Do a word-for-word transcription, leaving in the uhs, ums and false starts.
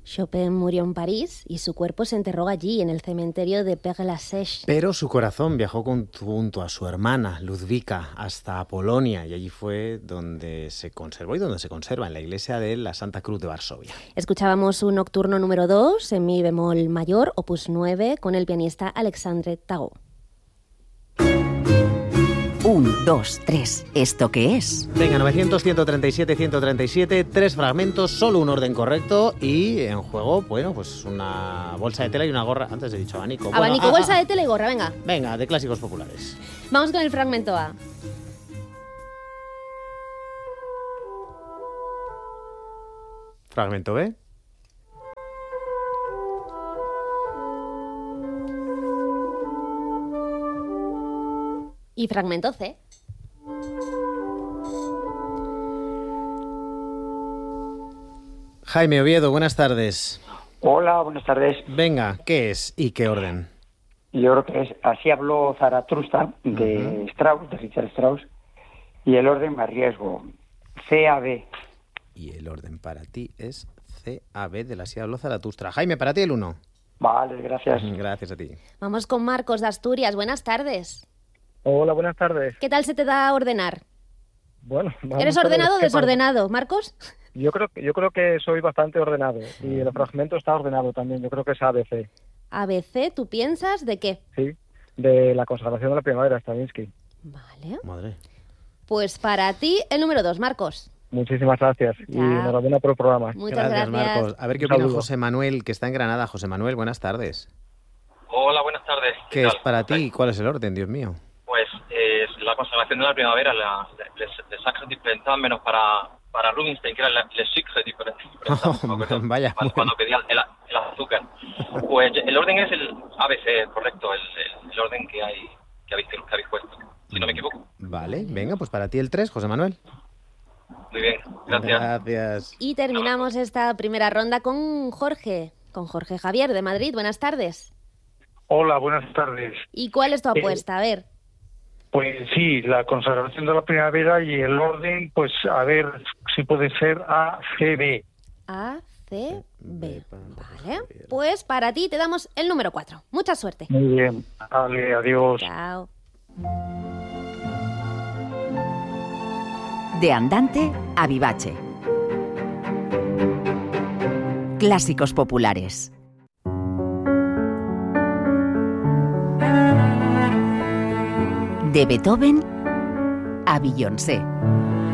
Chopin murió en París y su cuerpo se enterró allí, en el cementerio de Père-Lachaise. Pero su corazón viajó con, junto a su hermana, Ludwika, hasta Polonia, y allí fue donde se conservó y donde se conserva, en la iglesia de la Santa Cruz de Varsovia. Escuchábamos un nocturno número dos, en mi bemol mayor, opus nueve, con el pianista Alexandre Tagot. Un, dos, tres. ¿Esto qué es? Venga, novecientos, ciento treinta y siete, ciento treinta y siete, tres fragmentos, solo un orden correcto y en juego, bueno, pues una bolsa de tela y una gorra. Antes he dicho abanico. Abanico, bueno, bolsa ah, ah, de tela y gorra, venga. Venga, de clásicos populares. Vamos con el fragmento A. Fragmento B. Y fragmento C. Jaime Oviedo, buenas tardes. Hola, buenas tardes. Venga, ¿qué es y qué orden? Yo creo que es Así habló Zaratustra, de uh-huh. Strauss, de Richard Strauss, y el orden me arriesgo, C A B. Y el orden para ti es C A B de la Así habló Zaratustra. Jaime, para ti el uno. Vale, gracias. Gracias a ti. Vamos con Marcos de Asturias, buenas tardes. Hola, buenas tardes. ¿Qué tal se te da ordenar? Bueno, ¿eres ordenado o desordenado, Marcos? Yo creo, yo creo que soy bastante ordenado y el fragmento está ordenado también. Yo creo que es A B C. ¿A B C? ¿Tú piensas de qué? Sí, de la consagración de la primavera, Stravinsky. Vale. Madre. Pues para ti el número dos, Marcos. Muchísimas gracias ya. Y enhorabuena por el programa. Muchas gracias, gracias. Marcos. A ver qué opina José Manuel, que está en Granada. José Manuel, buenas tardes. Hola, buenas tardes. ¿Qué, ¿Qué es para ti y cuál es el orden, Dios mío? Pues es eh, la consagración de la primavera, la, les, les Sacre du Printemps, menos para, para Rubinstein, que era Le Sucre du Printemps, oh, vaya, cuando, cuando pedía el, el azúcar. Pues el orden es el A B C, correcto, el, el, el orden que hay que habéis, que habéis puesto, si no me equivoco. Vale, venga, pues para ti el tres, José Manuel. Muy bien, gracias. Gracias. Y terminamos esta primera ronda con Jorge, con Jorge Javier de Madrid. Buenas tardes. Hola, buenas tardes. ¿Y cuál es tu apuesta? A ver. Pues sí, la consagración de la primavera y el orden, pues a ver si puede ser A C B. A C B. Vale. Pues para ti te damos el número cuatro. Mucha suerte. Muy bien. Vale, adiós. Chao. De andante a vivace. Clásicos populares. De Beethoven a Beyoncé.